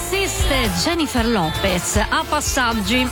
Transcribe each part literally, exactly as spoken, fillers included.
Insiste Jennifer Lopez a passaggi.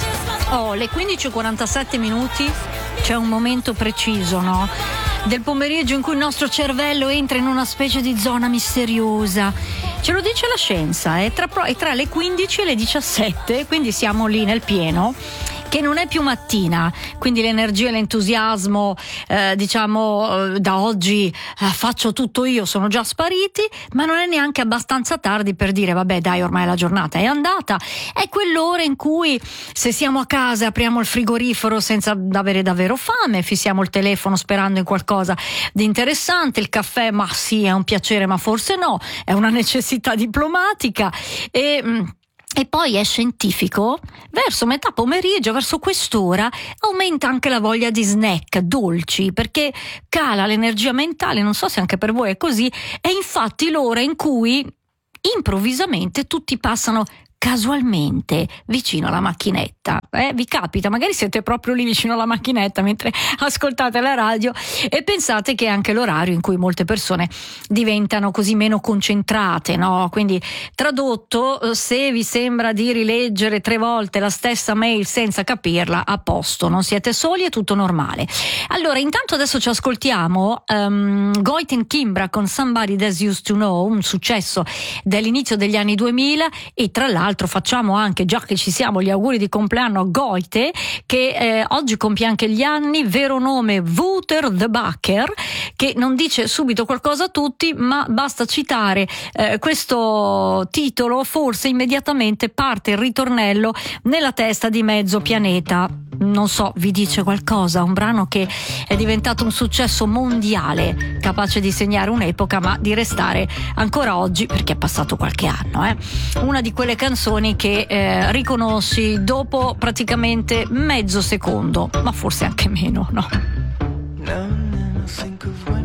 Oh, le quindici e quarantasette minuti, c'è un momento preciso, no? Del pomeriggio in cui il nostro cervello entra in una specie di zona misteriosa. Ce lo dice la scienza, è tra, è tra le quindici e le diciassette, quindi siamo lì nel pieno, che non è più mattina, quindi l'energia e l'entusiasmo, eh, diciamo, eh, da oggi eh, faccio tutto io, sono già spariti, ma non è neanche abbastanza tardi per dire vabbè dai, ormai la giornata è andata. È quell'ora in cui, se siamo a casa, apriamo il frigorifero senza avere davvero fame, fissiamo il telefono sperando in qualcosa di interessante, il caffè ma sì, è un piacere ma forse no, è una necessità diplomatica. E mh, E poi è scientifico, verso metà pomeriggio, verso quest'ora, aumenta anche la voglia di snack dolci, perché cala l'energia mentale, non so se anche per voi è così, è infatti l'ora in cui improvvisamente tutti passano casualmente vicino alla macchinetta. Eh, vi capita? Magari siete proprio lì vicino alla macchinetta mentre ascoltate la radio e pensate che è anche l'orario in cui molte persone diventano così meno concentrate, no? Quindi, tradotto, se vi sembra di rileggere tre volte la stessa mail senza capirla, a posto, non siete soli, è tutto normale. Allora, intanto adesso ci ascoltiamo um, Goiten Kimbra con Somebody That Used to Know, un successo dell'inizio degli anni duemila, e tra l'altro facciamo anche, già che ci siamo, gli auguri di compleanno a Goite, che eh, oggi compie anche gli anni, vero nome Wouter de Bakker, che non dice subito qualcosa a tutti, ma basta citare eh, questo titolo, forse immediatamente parte il ritornello nella testa di mezzo pianeta. Non so, vi dice qualcosa? Un brano che è diventato un successo mondiale, capace di segnare un'epoca, ma di restare ancora oggi, perché è passato qualche anno, eh? Una di quelle canzoni che eh, riconosci dopo praticamente mezzo secondo, ma forse anche meno, no? Now and then I think of